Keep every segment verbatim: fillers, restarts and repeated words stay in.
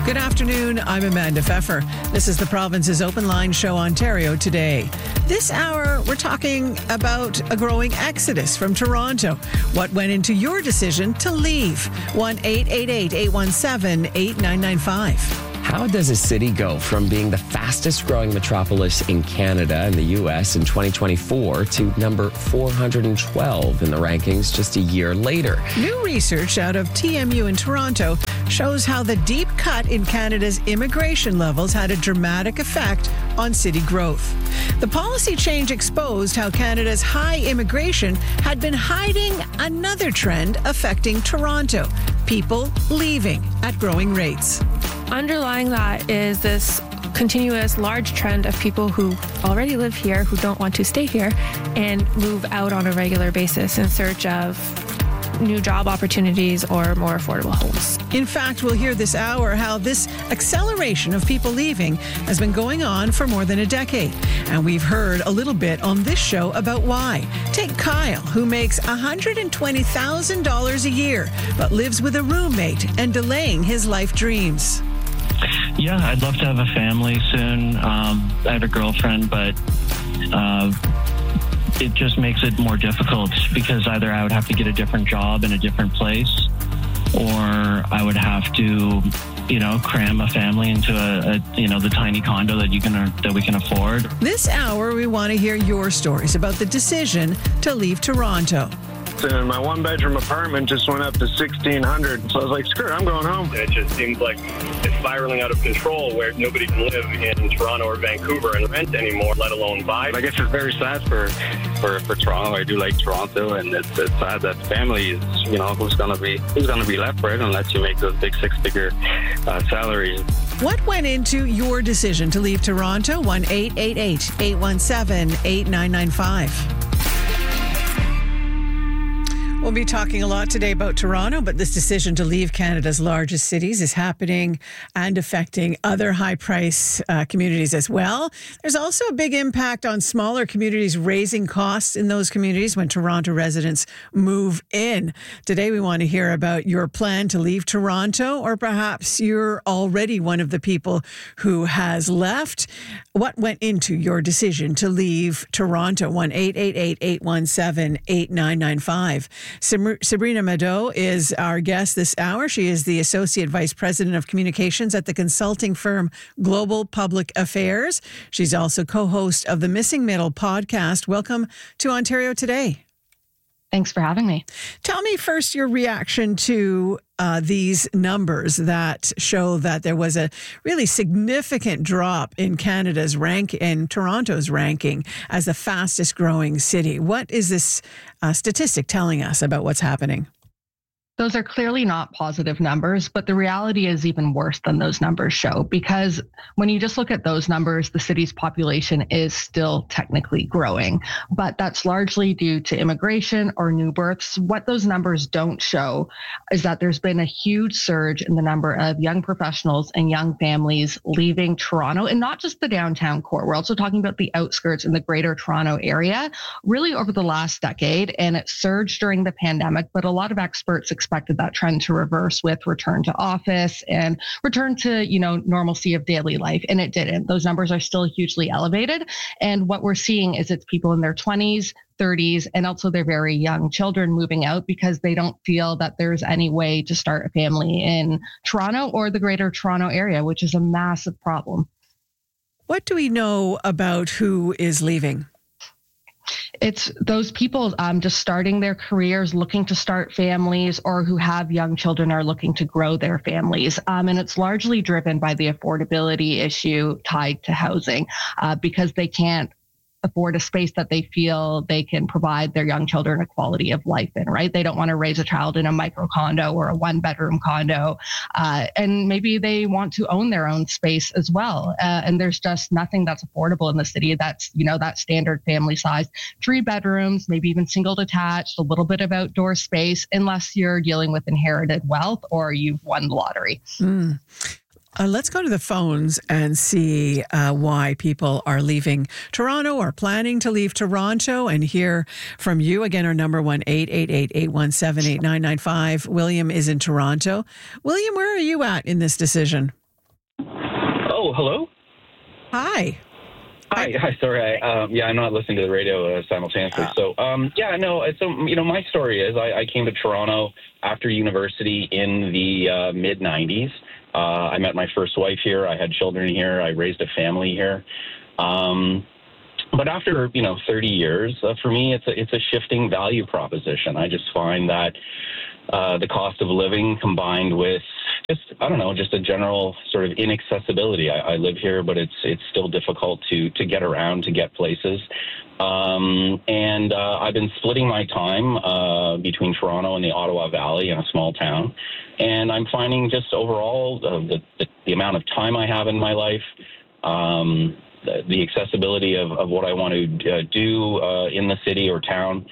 Good afternoon. I'm Amanda Pfeffer. This is the province's Open Line Show, Ontario Today. This hour, we're talking about a growing exodus from Toronto. What went into your decision to leave? one eight eight eight, eight one seven, eight nine nine five. How does a city go from being the fastest growing metropolis in Canada and the U S in twenty twenty-four to number four hundred twelve in the rankings just a year later? New research out of T M U in Toronto shows how the deep cut in Canada's immigration levels had a dramatic effect on city growth. The policy change exposed how Canada's high immigration had been hiding another trend affecting Toronto: people leaving at growing rates. Underlying that is this continuous large trend of people who already live here, who don't want to stay here, and move out on a regular basis in search of new job opportunities or more affordable homes. In fact, we'll hear this hour how this acceleration of people leaving has been going on for more than a decade. And we've heard a little bit on this show about why. Take Kyle, who makes one hundred twenty thousand dollars a year, but lives with a roommate and delaying his life dreams. Yeah, I'd love to have a family soon. Um, I have a girlfriend, but uh, it just makes it more difficult because either I would have to get a different job in a different place, or I would have to, you know, cram a family into a, a you know, the tiny condo that you can that we can afford. This hour, we want to hear your stories about the decision to leave Toronto. And my one-bedroom apartment just went up to sixteen hundred dollars. So I was like, screw it, I'm going home. It just seems like it's spiraling out of control where nobody can live in Toronto or Vancouver and rent anymore, let alone buy. I guess it's very sad for, for, for Toronto. I do like Toronto, and it's, it's sad that family is, you know, who's going to be who's gonna be left, right, unless you make those big six-figure uh, salaries. What went into your decision to leave Toronto? one eight eight eight, eight one seven, eight nine nine five. We'll be talking a lot today about Toronto, but this decision to leave Canada's largest cities is happening and affecting other high-price uh, communities as well. There's also a big impact on smaller communities, raising costs in those communities when Toronto residents move in. Today, we want to hear about your plan to leave Toronto, or perhaps you're already one of the people who has left. What went into your decision to leave Toronto? one eight eight eight, eight one seven, eight nine nine five. Sabrina Mado is our guest this hour. She is the Associate Vice President of Communications at the consulting firm Global Public Affairs. She's also co-host of the Missing Middle podcast. Welcome to Ontario Today. Thanks for having me. Tell me first your reaction to uh, these numbers that show that there was a really significant drop in Canada's rank, in Toronto's ranking as the fastest growing city. What is this uh, statistic telling us about what's happening? Those are clearly not positive numbers, but the reality is even worse than those numbers show, because when you just look at those numbers, the city's population is still technically growing, but that's largely due to immigration or new births. What those numbers don't show is that there's been a huge surge in the number of young professionals and young families leaving Toronto, and not just the downtown core. We're also talking about the outskirts in the greater Toronto area, really over the last decade, and it surged during the pandemic, but a lot of experts expect expected that trend to reverse with return to office and return to, you know, normalcy of daily life. And it didn't. Those numbers are still hugely elevated. And what we're seeing is it's people in their twenties, thirties, and also their very young children moving out because they don't feel that there's any way to start a family in Toronto or the greater Toronto area, which is a massive problem. What do we know about who is leaving? It's those people um, just starting their careers, looking to start families, or who have young children are looking to grow their families. Um, and it's largely driven by the affordability issue tied to housing uh, because they can't afford a space that they feel they can provide their young children a quality of life in, right? They don't want to raise a child in a micro condo or a one bedroom condo. Uh, and maybe they want to own their own space as well. Uh, and there's just nothing that's affordable in the city that's, you know, that standard family size, three bedrooms, maybe even single detached, a little bit of outdoor space, unless you're dealing with inherited wealth or you've won the lottery. Mm. Uh, let's go to the phones and see uh, why people are leaving Toronto or planning to leave Toronto, and hear from you. Again, our number one eight eight eight, eight one seven, eight nine nine five. William is in Toronto. William, where are you at in this decision? hello? Hi. Hi. Hi. Sorry. I, um, yeah, I'm not listening to the radio uh, simultaneously. Uh, so, um, yeah, no. So, you know, my story is I, I came to Toronto after university in the uh, mid nineties. Uh, I met my first wife here. I had children here. I raised a family here. Um, but after, you know, thirty years, uh, for me, it's a, it's a shifting value proposition. I just find that uh, the cost of living combined with just, I don't know, just a general sort of inaccessibility. I, I live here, but it's it's still difficult to to get around, to get places. Um, and uh, I've been splitting my time uh, between Toronto and the Ottawa Valley in a small town. And I'm finding just overall uh, the, the, the amount of time I have in my life, um, the, the accessibility of, of what I want to uh, do uh, in the city or town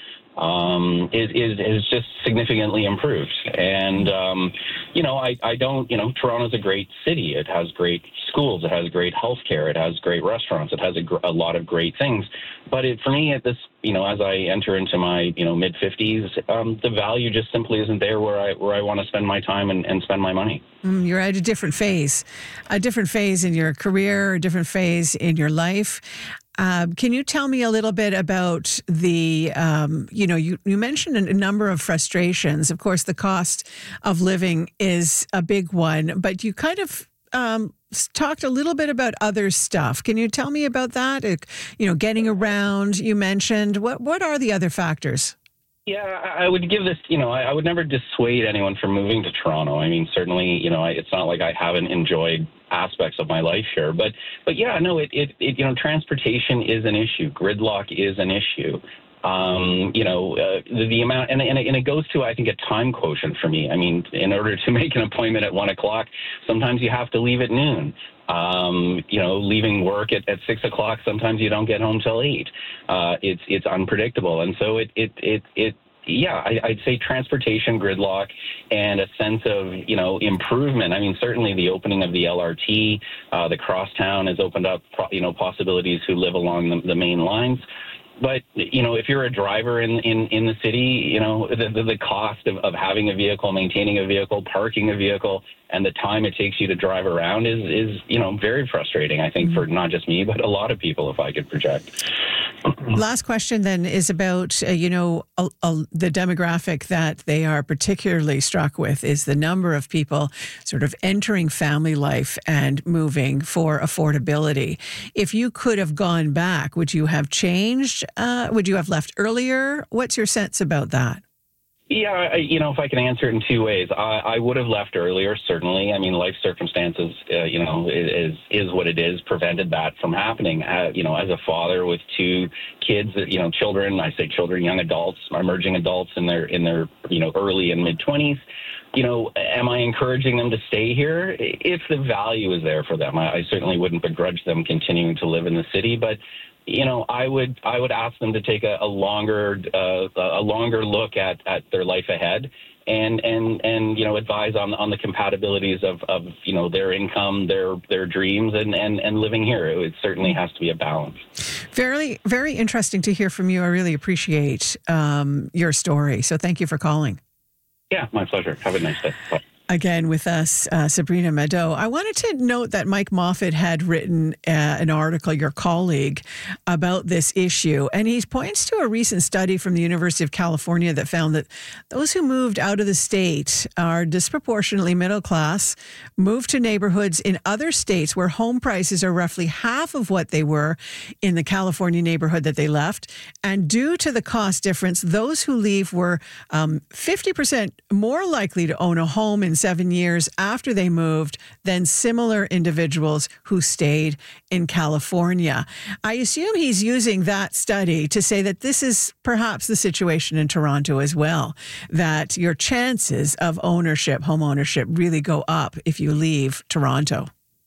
um, is, is, is just significantly improved. And, um, you know, I, I don't, you know, Toronto's a great city. It has great schools. It has great healthcare. It has great restaurants. It has a, gr- a lot of great things. But it, for me, at this, you know, as I enter into my, you know, mid fifties, um, the value just simply isn't there where I where I want to spend my time and, and spend my money. Mm, you're at a different phase, a different phase in your career, a different phase in your life. Uh, can you tell me a little bit about the, um, you know, you, you mentioned a number of frustrations. Of course, the cost of living is a big one, but you kind of um, talked a little bit about other stuff. Can you tell me about that? It, you know, getting around, you mentioned. What, what are the other factors? Yeah, I would give this, you know, I, I would never dissuade anyone from moving to Toronto. I mean, certainly, you know, I, it's not like I haven't enjoyed aspects of my life here, but, but yeah, no, it, it, it you know, transportation is an issue. Gridlock is an issue. Um, you know, uh, the, the amount, and, and, and it goes to, I think, a time quotient for me. I mean, in order to make an appointment at one o'clock, sometimes you have to leave at noon. Um, you know, leaving work at, at six o'clock, sometimes you don't get home till eight. Uh, it's, it's unpredictable. And so it, it, it, it, yeah, I, I'd say transportation gridlock and a sense of, you know, improvement. I mean, certainly the opening of the L R T, uh, the crosstown has opened up, you know, possibilities who live along the, the main lines. But, you know, if you're a driver in, in, in the city, you know, the, the, the cost of, of having a vehicle, maintaining a vehicle, parking a vehicle, and the time it takes you to drive around is, is you know, very frustrating, I think, for not just me, but a lot of people, if I could project. Last question then is about, uh, you know, uh, uh, the demographic that they are particularly struck with is the number of people sort of entering family life and moving for affordability. If you could have gone back, would you have changed? Uh, would you have left earlier? What's your sense about that? Yeah, I, you know, if I can answer it in two ways, I, I would have left earlier, certainly. I mean, life circumstances, uh, you know, is is what it is, prevented that from happening. Uh, you know, as a father with two kids, you know, children, I say children, young adults, emerging adults in their, in their you know, early and mid-twenties, you know, am I encouraging them to stay here? If the value is there for them, I, I certainly wouldn't begrudge them continuing to live in the city, but you know, I would I would ask them to take a, a longer uh, a longer look at, at their life ahead, and and and you know, advise on on the compatibilities of, of you know, their income, their their dreams, and, and, and living here. It certainly has to be a balance. Very very interesting to hear from you. I really appreciate um, your story. So thank you for calling. Yeah, my pleasure. Have a nice day. Bye. Again with us, uh, Sabrina Mado. I wanted to note that Mike Moffat had written uh, an article, your colleague, about this issue. And he points to a recent study from the University of California that found that those who moved out of the state are disproportionately middle class, moved to neighborhoods in other states where home prices are roughly half of what they were in the California neighborhood that they left. And due to the cost difference, those who leave were um, fifty percent more likely to own a home in seven years after they moved than similar individuals who stayed in California. I assume he's using that study to say that this is perhaps the situation in Toronto as well, that your chances of ownership, home ownership, really go up if you leave Toronto.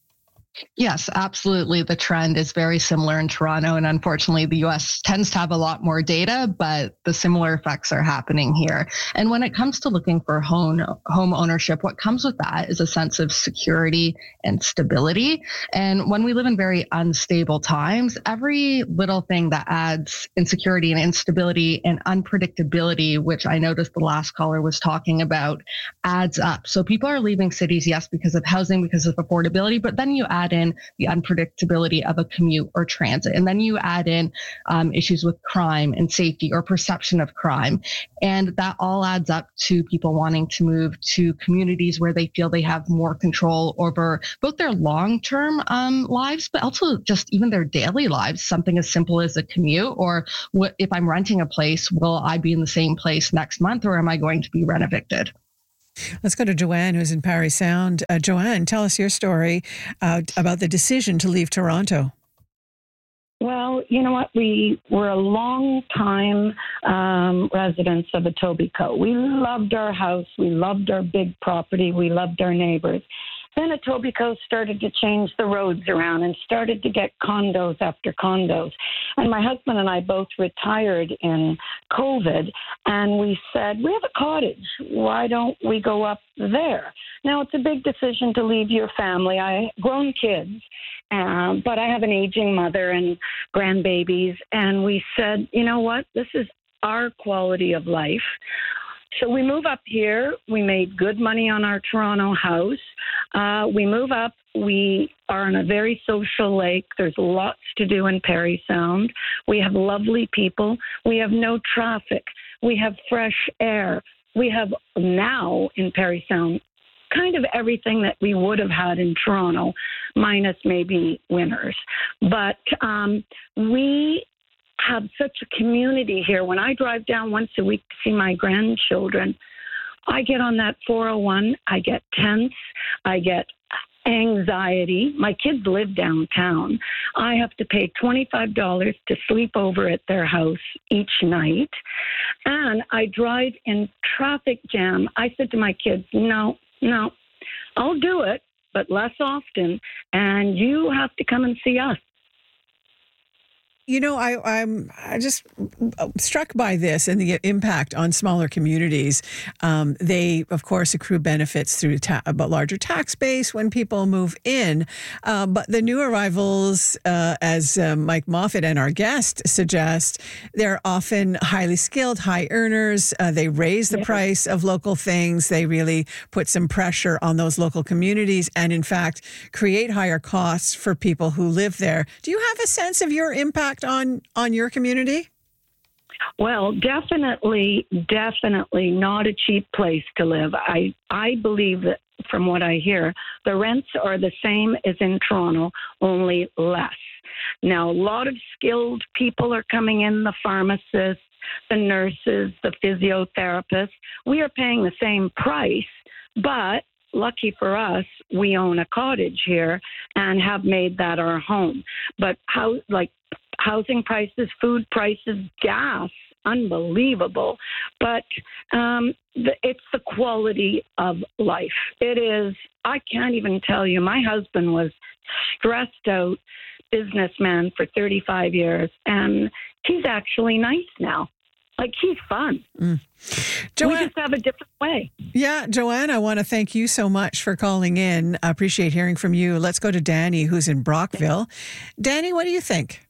Yes, absolutely. The trend is very similar in Toronto. And unfortunately, the U S tends to have a lot more data, but the similar effects are happening here. And when it comes to looking for home, home ownership, what comes with that is a sense of security and stability. And when we live in very unstable times, every little thing that adds insecurity and instability and unpredictability, which I noticed the last caller was talking about, adds up. So people are leaving cities, yes, because of housing, because of affordability, but then you add add in the unpredictability of a commute or transit. And then you add in um, issues with crime and safety or perception of crime. And that all adds up to people wanting to move to communities where they feel they have more control over both their long-term um, lives, but also just even their daily lives. Something as simple as a commute, or what, if I'm renting a place, will I be in the same place next month, or am I going to be rent evicted? Let's go to Joanne, who's in Parry Sound. Uh, Joanne, tell us your story uh, about the decision to leave Toronto. Well, you know what? We were a long time um, residents of Etobicoke. We loved our house. We loved our big property. We loved our neighbors. Then Etobicoke started to change the roads around and started to get condos after condos. And my husband and I both retired in COVID, and we said, we have a cottage. Why don't we go up there? Now, it's a big decision to leave your family. I have grown kids, uh, but I have an aging mother and grandbabies. And we said, you know what? This is our quality of life. So we move up here. We made good money on our Toronto house. Uh, we move up. We are on a very social lake. There's lots to do in Parry Sound. We have lovely people. We have no traffic. We have fresh air. We have now in Parry Sound kind of everything that we would have had in Toronto, minus maybe winters. But um, we have such a community here. When I drive down once a week to see my grandchildren, I get on that four oh one. I get tense. I get anxiety. My kids live downtown. I have to pay twenty-five dollars to sleep over at their house each night. And I drive in traffic jam. I said to my kids, no, no, I'll do it, but less often. And you have to come and see us. You know, I, I'm I just struck by this and the impact on smaller communities. Um, they, of course, accrue benefits through ta- a larger tax base when people move in. Uh, but the new arrivals, uh, as uh, Mike Moffat and our guest suggest, they're often highly skilled, high earners. Uh, they raise the yeah. price of local things. They really put some pressure on those local communities and, in fact, create higher costs for people who live there. Do you have a sense of your impact on on your community? Well, definitely, definitely not a cheap place to live. I I believe that from what I hear, the rents are the same as in Toronto, only less. Now, a lot of skilled people are coming in, the pharmacists, the nurses, the physiotherapists. We are paying the same price, but lucky for us, we own a cottage here and have made that our home. But how, like, housing prices, food prices, gas, unbelievable. But um, the, it's the quality of life. It is, I can't even tell you, my husband was stressed out businessman for thirty-five years, and he's actually nice now. Like, he's fun. Mm. Joanne, we just have a different way. Yeah, Joanne, I want to thank you so much for calling in. I appreciate hearing from you. Let's go to Danny, who's in Brockville. Danny, what do you think?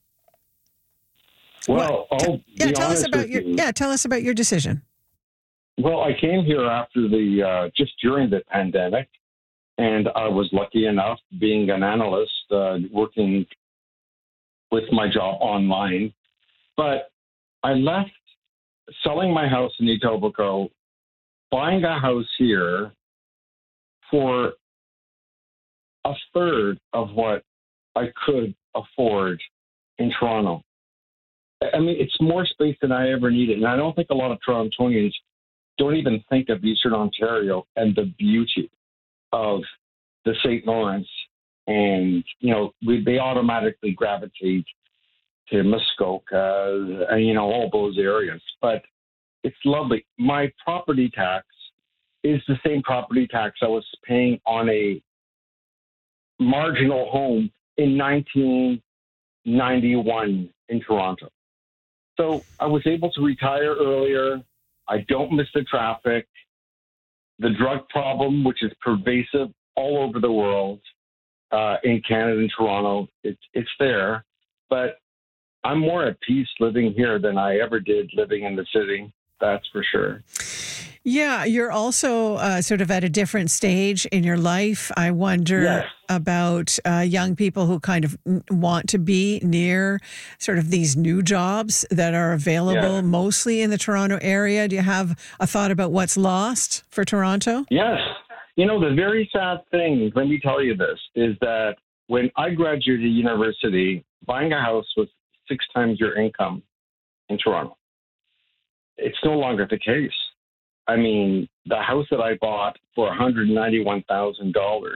Well, I'll yeah, be tell us honest about with your you. yeah, tell us about your decision. Well, I came here after the uh, just during the pandemic, and I was lucky enough, being an analyst, uh, working with my job online. But I left, selling my house in Etobicoke, buying a house here for a third of what I could afford in Toronto. I mean, it's more space than I ever needed. And I don't think a lot of Torontonians don't even think of Eastern Ontario and the beauty of the Saint Lawrence. And, you know, we, they automatically gravitate to Muskoka and, you know, all those areas. But it's lovely. My property tax is the same property tax I was paying on a marginal home in nineteen ninety-one in Toronto. So I was able to retire earlier. I don't miss the traffic. The drug problem, which is pervasive all over the world, uh, in Canada and Toronto, it's it's there. But I'm more at peace living here than I ever did living in the city. That's for sure. Yeah, you're also uh, sort of at a different stage in your life. I wonder Yes. about uh, young people who kind of n- want to be near sort of these new jobs that are available Yeah. mostly in the Toronto area. Do you have a thought about what's lost for Toronto? Yes. You know, the very sad thing, let me tell you this, is that when I graduated university, buying a house was six times your income in Toronto. It's no longer the case. I mean, the house that I bought for one hundred ninety-one thousand dollars